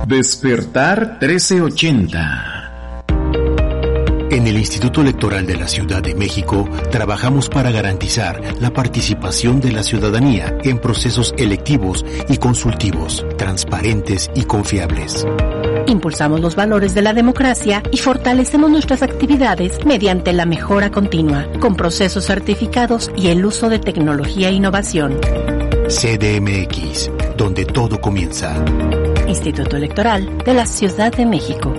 Despertar 1380. En el Instituto Electoral de la Ciudad de México trabajamos para garantizar la participación de la ciudadanía en procesos electivos y consultivos, transparentes y confiables. Impulsamos los valores de la democracia y fortalecemos nuestras actividades mediante la mejora continua, con procesos certificados y el uso de tecnología e innovación. CDMX, donde todo comienza. Instituto Electoral de la Ciudad de México.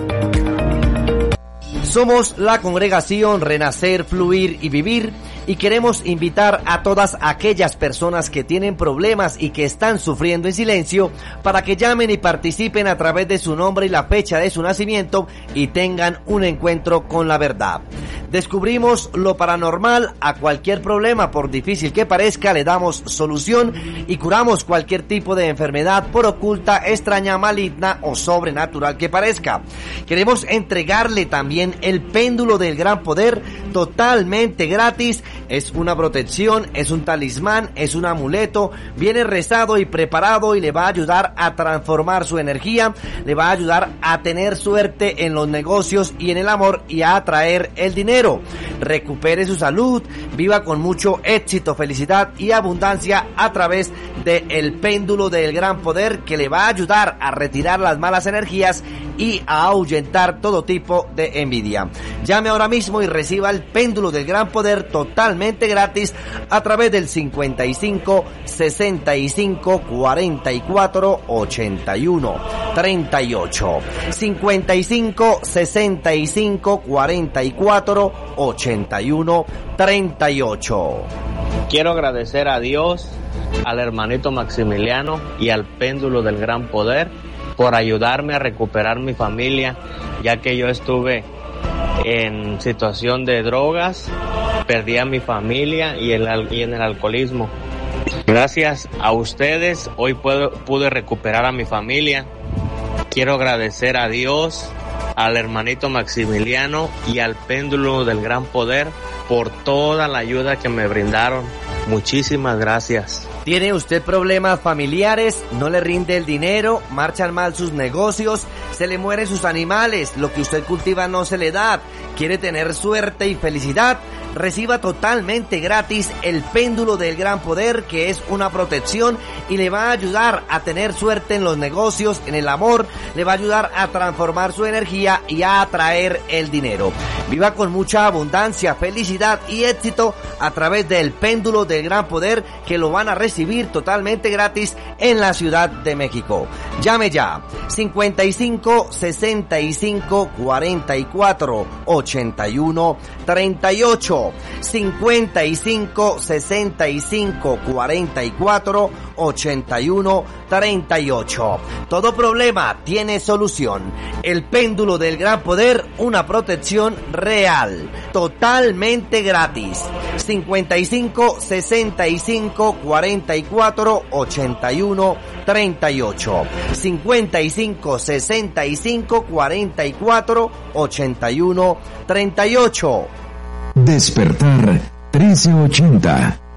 Somos la congregación Renacer, Fluir y Vivir y queremos invitar a todas aquellas personas que tienen problemas y que están sufriendo en silencio para que llamen y participen a través de su nombre y la fecha de su nacimiento y tengan un encuentro con la verdad. Descubrimos lo paranormal. A cualquier problema, por difícil que parezca, le damos solución y curamos cualquier tipo de enfermedad, por oculta, extraña, maligna o sobrenatural que parezca. Queremos entregarle también el péndulo del gran poder totalmente gratis. Es una protección, es un talismán, es un amuleto, viene rezado y preparado y le va a ayudar a transformar su energía, le va a ayudar a tener suerte en los negocios y en el amor y a atraer el dinero. Recupere su salud, viva con mucho éxito, felicidad y abundancia a través del péndulo del gran poder, que le va a ayudar a retirar las malas energías y a ahuyentar todo tipo de envidia. Llame ahora mismo y reciba el péndulo del gran poder totalmente gratis a través del 55 65 44 81 38. 55 65 44 81 38. Quiero agradecer a Dios, al hermanito Maximiliano y al péndulo del gran poder por ayudarme a recuperar mi familia, ya que yo estuve en situación de drogas, perdí a mi familia y en el alcoholismo. Gracias a ustedes hoy pude recuperar a mi familia. Quiero agradecer a Dios, al hermanito Maximiliano y al péndulo del gran poder por toda la ayuda que me brindaron. Muchísimas gracias. ¿Tiene usted problemas familiares? ¿No le rinde el dinero? ¿Marchan mal sus negocios? ¿Se le mueren sus animales? ¿Lo que usted cultiva no se le da? ¿Quiere tener suerte y felicidad? Reciba totalmente gratis el péndulo del gran poder, que es una protección y le va a ayudar a tener suerte en los negocios, en el amor, le va a ayudar a transformar su energía y a atraer el dinero. Viva con mucha abundancia, felicidad y éxito a través del péndulo del gran poder, que lo van a recibir totalmente gratis en la Ciudad de México. Llame ya, 55 65 44 81 38. 55 65 44 81 38. Todo problema tiene solución. El péndulo del gran poder, una protección real, totalmente gratis. 55 65 44 81 38. 55 65 44 81 38. Despertar 1380.